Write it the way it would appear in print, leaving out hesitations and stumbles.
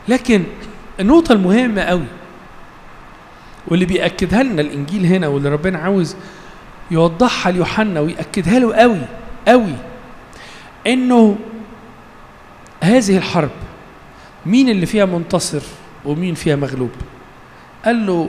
لكن النقطة المهمة قوي واللي بيأكدها لنا الإنجيل هنا، واللي ربنا عاوز يوضحها ليوحنا ويأكدها له قوي قوي، إنه هذه الحرب مين اللي فيها منتصر ومين فيها مغلوب؟ قال له